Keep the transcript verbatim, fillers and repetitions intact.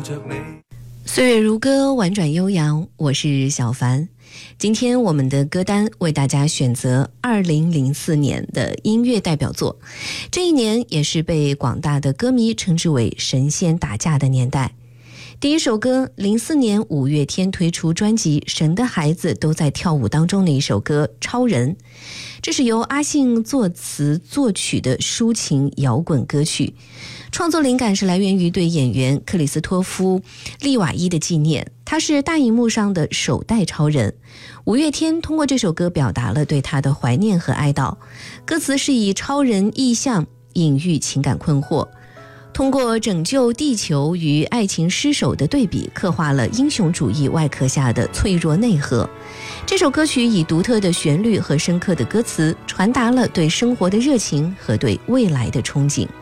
岁月如歌，婉转悠扬，我是小凡。今天我们的歌单为大家选择二零零四年的音乐代表作，这一年也是被广大的歌迷称之为神仙打架的年代。第一首歌，零四年五月天推出专辑《神的孩子都在跳舞》当中的一首歌《超人》，这是由阿信作词作曲的抒情摇滚歌曲。创作灵感是来源于对演员克里斯托夫·利瓦伊的纪念，他是大荧幕上的首代超人。五月天通过这首歌表达了对他的怀念和哀悼，歌词是以超人意象隐喻情感困惑，通过拯救地球与爱情失守的对比，刻画了英雄主义外壳下的脆弱内核。这首歌曲以独特的旋律和深刻的歌词，传达了对生活的热情和对未来的憧憬。